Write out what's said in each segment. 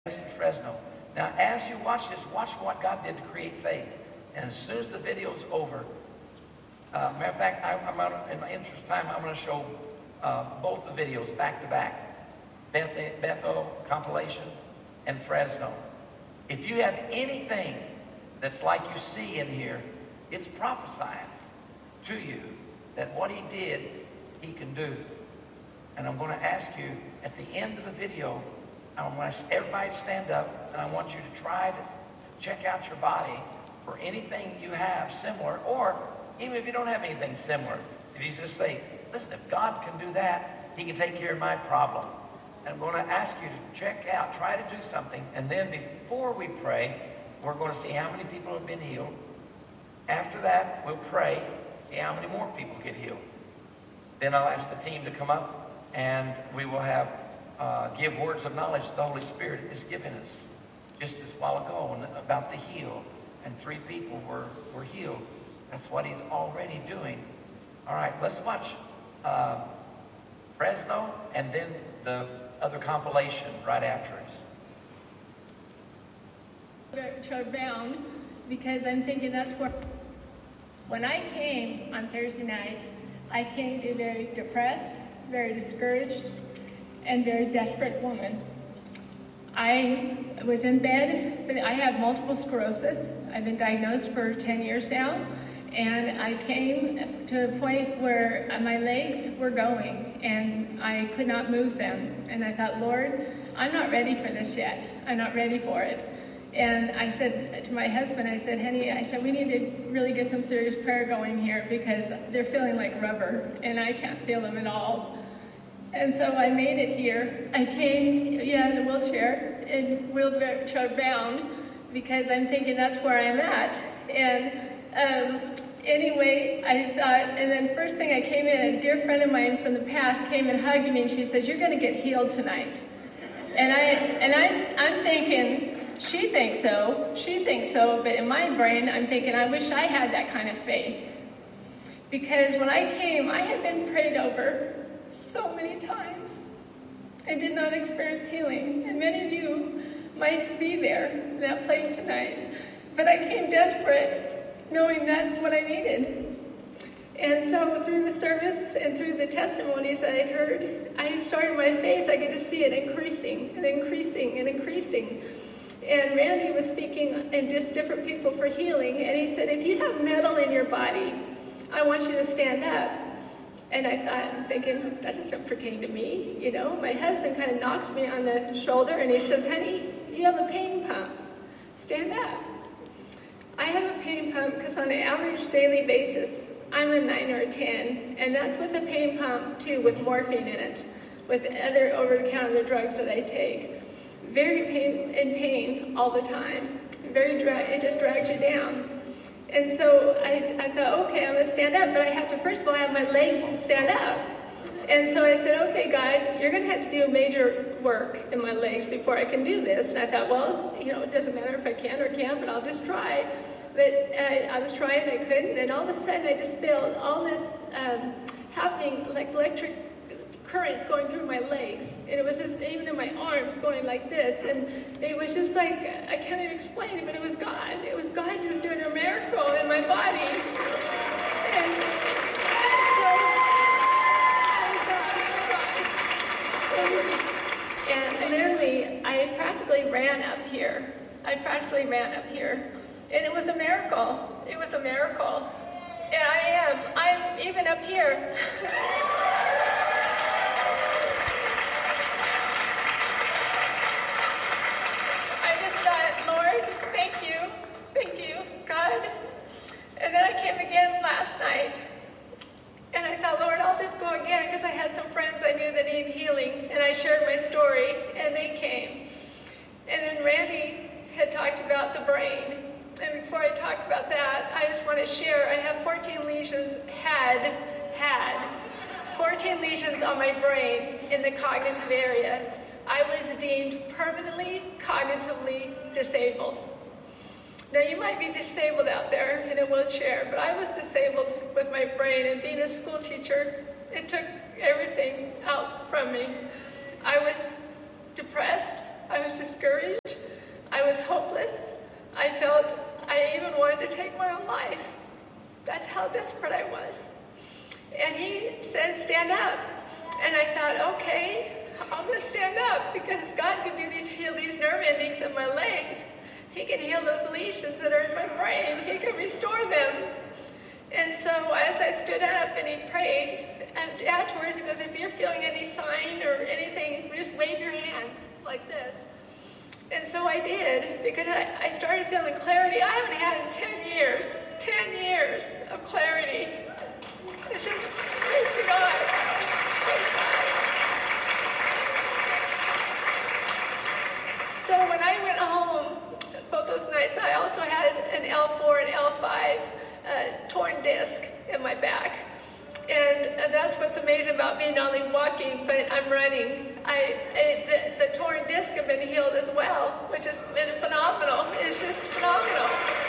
in Fresno. Now, as you watch this, watch what God did to create faith. And as soon as the video's over, matter of fact, in my interest of time, I'm going to show both the videos back to back. Bethel compilation and Fresno. If you have anything that's like you see in here, it's prophesying to you that what he did, he can do. And I'm going to ask you at the end of the video, I want everybody to stand up, and I want you to try to check out your body for anything you have similar, or even if you don't have anything similar, if you just say, listen, if God can do that, he can take care of my problem. And I'm going to ask you to check out, try to do something, and then before we pray, we're going to see how many people have been healed. After that, we'll pray, see how many more people get healed. Then I'll ask the team to come up, and we will have give words of knowledge the Holy Spirit is giving us. Just this while ago about the heal, and 3 people were healed. That's what he's already doing. All right, let's watch Fresno and then the other compilation right after it. Bound, because I'm thinking that's where, when I came on Thursday night, I came to a very depressed, very discouraged, and very desperate woman. I was in bed. I have multiple sclerosis. I've been diagnosed for 10 years now. And I came to a point where my legs were going and I could not move them. And I thought, Lord, I'm not ready for this yet. I'm not ready for it. And I said to my husband, I said, honey, we need to really get some serious prayer going here because they're feeling like rubber and I can't feel them at all. And so I made it here. I came, in a wheelchair, and wheelchair bound, because I'm thinking that's where I'm at. And anyway, I thought, and then first thing I came in, a dear friend of mine from the past came and hugged me, and she says, you're going to get healed tonight. And I'm thinking, she thinks so, but in my brain, I'm thinking, I wish I had that kind of faith. Because when I came, I had been prayed over so many times and did not experience healing. And many of you might be there in that place tonight. But I came desperate, knowing that's what I needed. And so through the service and through the testimonies that I'd heard, I started my faith. I get to see it increasing and increasing and increasing. And Randy was speaking and just different people for healing. And he said, if you have metal in your body, I want you to stand up. And I'm thinking, that doesn't pertain to me, My husband kind of knocks me on the shoulder and he says, honey, you have a pain pump. Stand up. I have a pain pump because on an average daily basis, I'm a 9 or a 10. And that's with a pain pump, too, with morphine in it, with other over-the-counter drugs that I take. Very in pain all the time. It just drags you down. And so I thought, okay, I'm going to stand up, but I have to, first of all, have my legs to stand up. And so I said, okay, God, you're going to have to do major work in my legs before I can do this. And I thought, well, it doesn't matter if I can or can't, but I'll just try. But I was trying, I couldn't, and all of a sudden I just felt all this happening, like electric currents going through my legs. And it was just, even in my arms, going like this. And it was just like, I can't even explain it, but it was God. It was God just doing a miracle in my body. And so, and literally, I practically ran up here. And it was a miracle. It was a miracle. And I'm even up here. And then I came again last night, and I thought, Lord, I'll just go again, because I had some friends I knew that needed healing, and I shared my story, and they came. And then Randy had talked about the brain, and before I talk about that, I just want to share, I have 14 lesions, had 14 lesions on my brain in the cognitive area. I was deemed permanently cognitively disabled. Now, you might be disabled out there in a wheelchair, but I was disabled with my brain, and being a school teacher, it took everything out from me. I was depressed. I was discouraged. I was hopeless. I felt I even wanted to take my own life. That's how desperate I was. And he said, stand up. And I thought, okay, I'm going to stand up because God can heal these nerve endings in my legs. He can heal those lesions that are in my brain. He can restore them. And so as I stood up and he prayed, and afterwards he goes, if you're feeling any sign or anything, just wave your hands like this. And so I did, because I started feeling clarity I haven't had in 10 years. 10 years of clarity. It's just, praise be God. Praise God. So when I went home, both those nights, I also had an L4 and L5 torn disc in my back. And that's what's amazing about me, not only walking, but I'm running. The torn disc have been healed as well, which has been phenomenal. It's just phenomenal.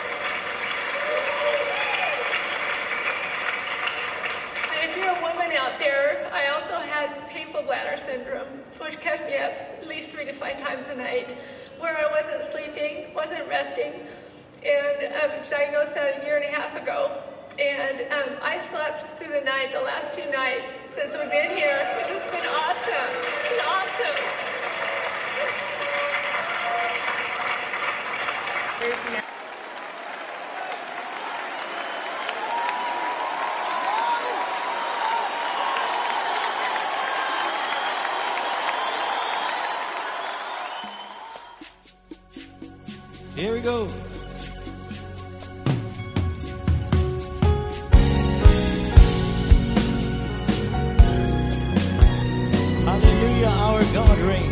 And if you're a woman out there, I also had painful bladder syndrome, which kept me up at least 3 to 5 times a night, where I wasn't sleeping, wasn't resting, and I was diagnosed that 1.5 years ago. And I slept through the night, the last 2 nights since we've been here. It's just been awesome. It's been awesome. Here we go. Hallelujah, our God reigns.